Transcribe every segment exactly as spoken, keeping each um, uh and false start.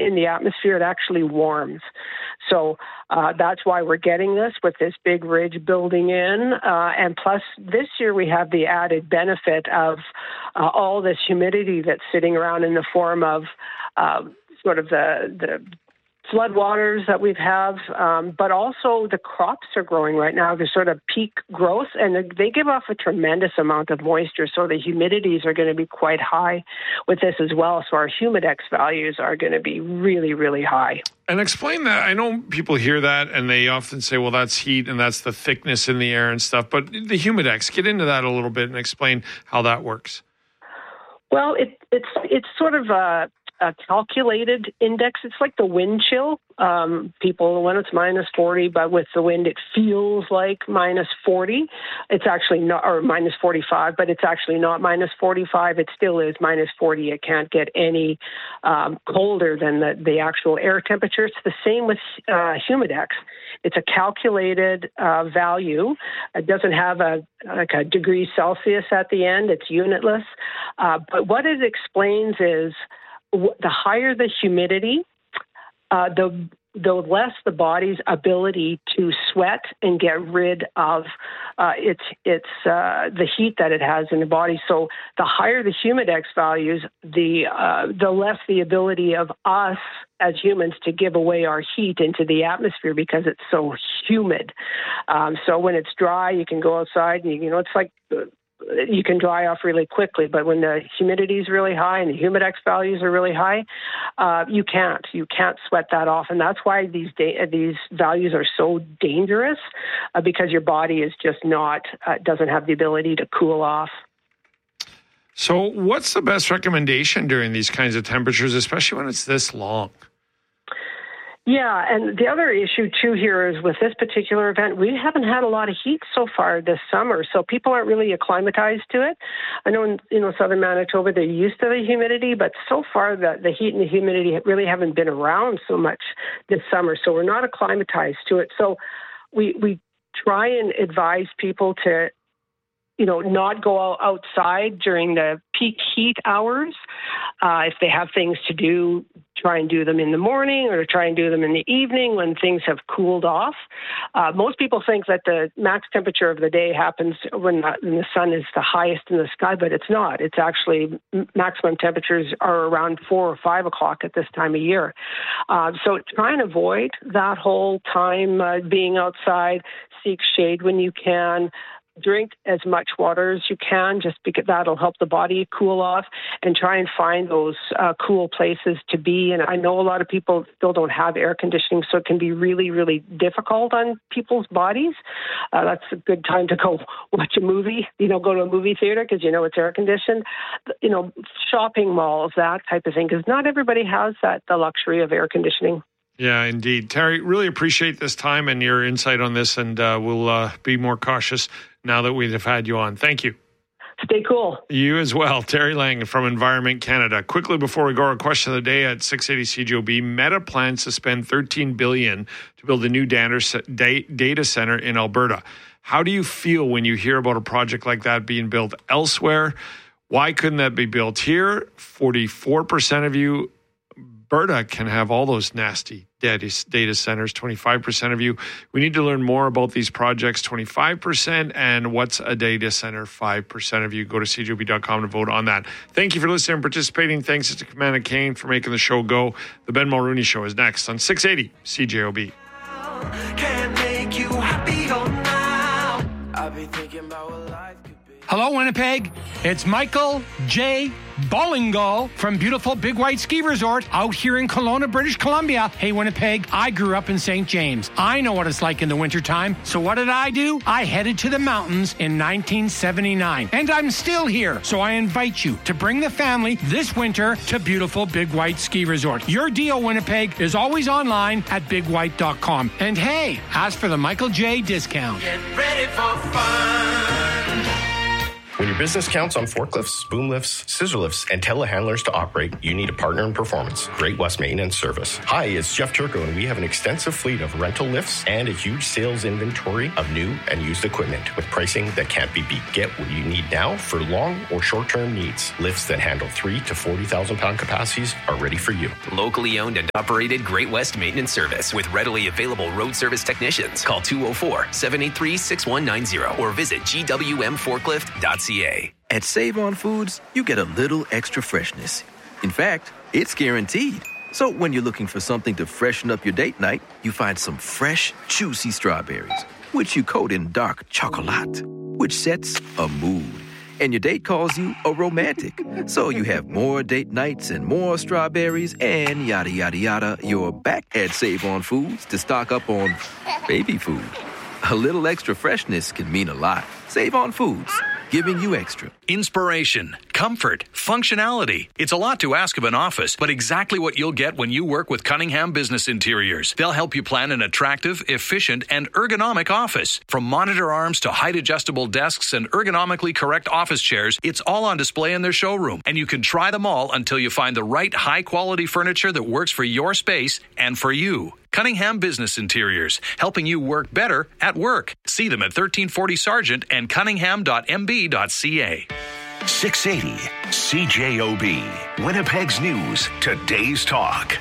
in the atmosphere, it actually warms. So uh, that's why we're getting this with this big ridge building in. Uh, and plus, this year we have the added benefit of uh, all this humidity that's sitting around in the form of uh, sort of the, the floodwaters that we have, um, but also the crops are growing right now. They're sort of peak growth, and they give off a tremendous amount of moisture, so the humidities are going to be quite high with this as well. So our humidex values are going to be really, really high. And explain that. I know people hear that, and they often say, well, that's heat, and that's the thickness in the air and stuff. But the humidex, get into that a little bit and explain how that works. Well, it, it's it's sort of a... a calculated index. It's like the wind chill. Um, people, when it's minus forty, but with the wind, it feels like minus forty. It's actually not, or minus forty-five, but it's actually not minus forty-five. It still is minus forty. It can't get any um, colder than the, the actual air temperature. It's the same with uh, humidex. It's a calculated uh, value. It doesn't have a like a degree Celsius at the end. It's unitless. Uh, but what it explains is the higher the humidity, uh, the the less the body's ability to sweat and get rid of uh, its its uh, the heat that it has in the body. So the higher the humidex values, the uh, the less the ability of us as humans to give away our heat into the atmosphere because it's so humid. Um, so when it's dry, you can go outside and you, you know it's like. You can dry off really quickly, but when the humidity is really high and the humidex values are really high, uh, you can't. You can't sweat that off, and that's why these da- these values are so dangerous uh, because your body is just not uh, doesn't have the ability to cool off. So, what's the best recommendation during these kinds of temperatures, especially when it's this long? Yeah, and the other issue, too, here is with this particular event, we haven't had a lot of heat so far this summer, so people aren't really acclimatized to it. I know in you know southern Manitoba, they're used to the humidity, but so far the, the heat and the humidity really haven't been around so much this summer, so we're not acclimatized to it. So we we try and advise people to you know, not go outside during the peak heat hours. Uh, if they have things to do, try and do them in the morning or try and do them in the evening when things have cooled off. Uh, most people think that the max temperature of the day happens when the, when the sun is the highest in the sky, but it's not. It's actually maximum temperatures are around four or five o'clock at this time of year. Uh, so try and avoid that whole time uh, being outside. Seek shade when you can. Drink as much water as you can, just because that'll help the body cool off, and try and find those uh, cool places to be. And I know a lot of people still don't have air conditioning, so it can be really, really difficult on people's bodies. Uh, that's a good time to go watch a movie, you know, go to a movie theater because you know it's air conditioned. You know, shopping malls, that type of thing, because not everybody has that the luxury of air conditioning. Yeah, indeed. Terry, really appreciate this time and your insight on this, and uh, we'll uh, be more cautious now that we've had you on. Thank you. Stay cool. You as well. Terry Lang from Environment Canada. Quickly before we go, our question of the day at six eighty C J O B. Meta plans to spend thirteen billion dollars to build a new data center in Alberta. How do you feel when you hear about a project like that being built elsewhere? Why couldn't that be built here? forty-four percent of you Alberta can have all those nasty data centers, twenty-five percent of you. We need to learn more about these projects, twenty-five percent, and what's a data center, five percent of you. Go to C J O B dot com to vote on that. Thank you for listening and participating. Thanks to Commander Kane for making the show go. The Ben Mulrooney Show is next on six eighty C J O B. Can't make you happier now. I've been thinking about what life could be. Hello, Winnipeg. It's Michael J. Ballingall from beautiful Big White Ski Resort out here in Kelowna, British Columbia. Hey, Winnipeg, I grew up in Saint James. I know what it's like in the wintertime. So what did I do? I headed to the mountains in nineteen seventy-nine. And I'm still here. So I invite you to bring the family this winter to beautiful Big White Ski Resort. Your deal, Winnipeg, is always online at big white dot com. And hey, ask for the Michael J. discount. Get ready for fun. When your business counts on forklifts, boom lifts, scissor lifts, and telehandlers to operate, you need a partner in performance. Great West Maintenance Service. Hi, it's Jeff Turco, and we have an extensive fleet of rental lifts and a huge sales inventory of new and used equipment with pricing that can't be beat. Get what you need now for long or short-term needs. Lifts that handle three to forty thousand pound capacities are ready for you. Locally owned and operated Great West Maintenance Service with readily available road service technicians. Call two oh four, seven eight three, six one nine zero or visit G W M forklift dot C A. At Save On Foods, you get a little extra freshness. In fact, it's guaranteed. So when you're looking for something to freshen up your date night, you find some fresh, juicy strawberries, which you coat in dark chocolate, which sets a mood. And your date calls you a romantic. So you have more date nights and more strawberries and yada, yada, yada. You're back at Save On Foods to stock up on baby food. A little extra freshness can mean a lot. Save On Foods, giving you extra. Inspiration, comfort, functionality. It's a lot to ask of an office, but exactly what you'll get when you work with Cunningham Business Interiors. They'll help you plan an attractive, efficient, and ergonomic office. From monitor arms to height-adjustable desks and ergonomically correct office chairs, it's all on display in their showroom, and you can try them all until you find the right high-quality furniture that works for your space and for you. Cunningham Business Interiors, helping you work better at work. See them at thirteen forty Sargent and cunningham dot m b dot c a. six eighty C J O B, Winnipeg's News, Today's Talk.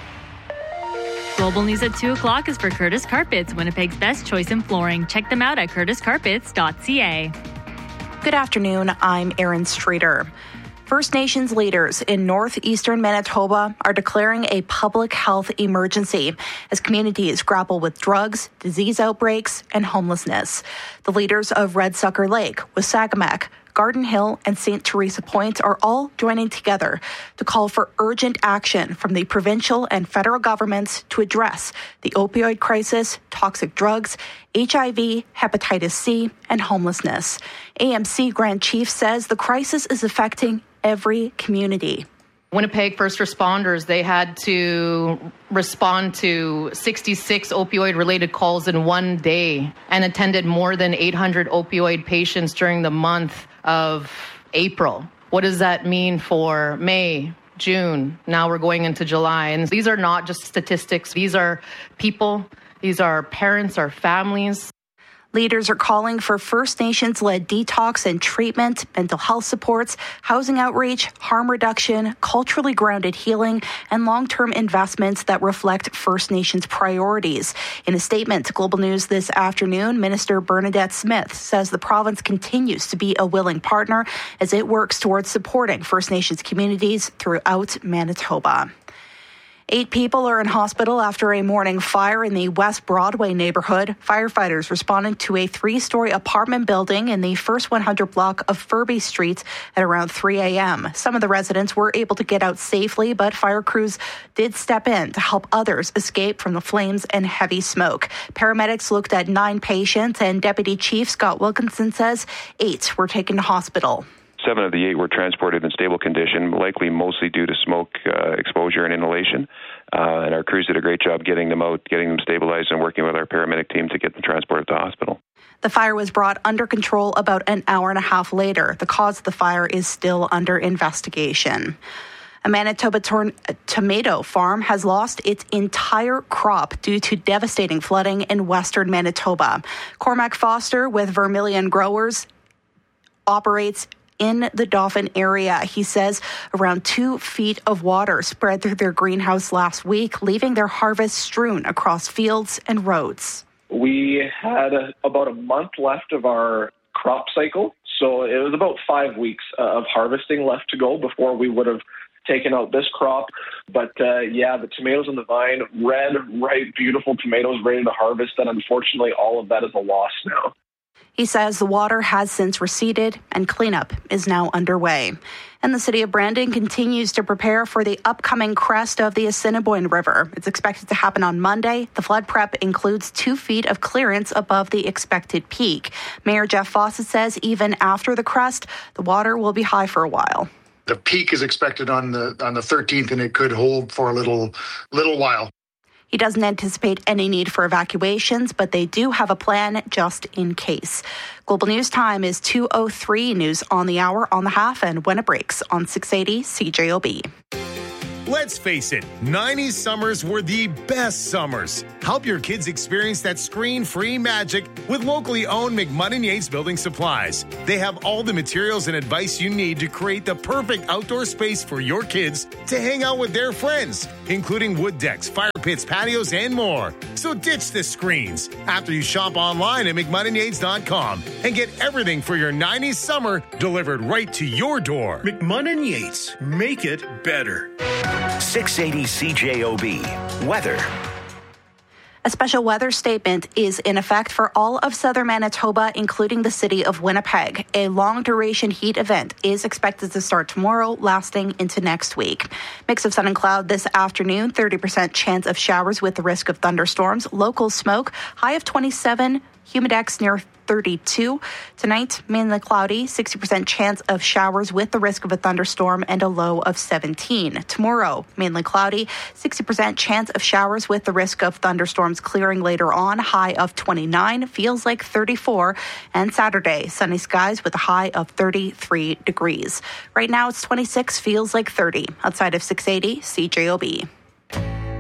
Global News at two o'clock is for Curtis Carpets, Winnipeg's best choice in flooring. Check them out at curtis carpets dot c a. Good afternoon, I'm Erin Streeter. First Nations leaders in northeastern Manitoba are declaring a public health emergency as communities grapple with drugs, disease outbreaks, and homelessness. The leaders of Red Sucker Lake, Wasagamek, Garden Hill, and Saint Teresa Point are all joining together to call for urgent action from the provincial and federal governments to address the opioid crisis, toxic drugs, H I V, hepatitis C, and homelessness. A M C Grand Chief says the crisis is affecting every community. Winnipeg first responders, they had to respond to sixty-six opioid-related calls in one day and attended more than eight hundred opioid patients during the month of April. What does that mean for May, June? Now we're going into July. And these are not just statistics. These are people. These are parents, our families. Leaders are calling for First Nations-led detox and treatment, mental health supports, housing outreach, harm reduction, culturally grounded healing, and long-term investments that reflect First Nations priorities. In a statement to Global News this afternoon, Minister Bernadette Smith says the province continues to be a willing partner as it works towards supporting First Nations communities throughout Manitoba. Eight people are in hospital after a morning fire in the West Broadway neighborhood. Firefighters responded to a three-story apartment building in the first one hundred block of Furby Street at around three a.m. Some of the residents were able to get out safely, but fire crews did step in to help others escape from the flames and heavy smoke. Paramedics looked at nine patients, and Deputy Chief Scott Wilkinson says eight were taken to hospital. Seven of the eight were transported in stable condition, likely mostly due to smoke uh, exposure and inhalation. Uh, and our crews did a great job getting them out, getting them stabilized, and working with our paramedic team to get them transported to the hospital. The fire was brought under control about an hour and a half later. The cause of the fire is still under investigation. A Manitoba torn- tomato farm has lost its entire crop due to devastating flooding in western Manitoba. Cormac Foster with Vermilion Growers operates in the Dauphin area. He says around two feet of water spread through their greenhouse last week, leaving their harvest strewn across fields and roads. We had a, about a month left of our crop cycle, so it was about five weeks uh, of harvesting left to go before we would have taken out this crop. But uh, yeah, the tomatoes on the vine, red, ripe, beautiful tomatoes ready to harvest, and unfortunately all of that is a loss now. He says the water has since receded and cleanup is now underway. And the city of Brandon continues to prepare for the upcoming crest of the Assiniboine River. It's expected to happen on Monday. The flood prep includes two feet of clearance above the expected peak. Mayor Jeff Fawcett says even after the crest, the water will be high for a while. The peak is expected on the on the thirteenth, and it could hold for a little little while. He doesn't anticipate any need for evacuations, but they do have a plan just in case. Global News Time is two oh three. News on the hour, on the half, and when it breaks on six eighty C J O B. Let's face it, nineties summers were the best summers. Help your kids experience that screen-free magic with locally owned McMunn Yates Building Supplies. They have all the materials and advice you need to create the perfect outdoor space for your kids to hang out with their friends, including wood decks, fire pits, patios, and more. So ditch the screens after you shop online at McMunn Yates dot com and get everything for your nineties summer delivered right to your door. McMunn and Yates, make it better. six eighty C J O B. Weather. A special weather statement is in effect for all of southern Manitoba, including the city of Winnipeg. A long-duration heat event is expected to start tomorrow, lasting into next week. Mix of sun and cloud this afternoon, thirty percent chance of showers with the risk of thunderstorms. Local smoke, high of twenty-seven, humidex near thirty-two. Tonight, mainly cloudy, sixty percent chance of showers with the risk of a thunderstorm and a low of seventeen. Tomorrow, mainly cloudy, sixty percent chance of showers with the risk of thunderstorms clearing later on, high of twenty-nine, feels like thirty-four. And Saturday, sunny skies with a high of thirty-three degrees. Right now, it's twenty-six, feels like thirty. Outside of six eighty, C J O B.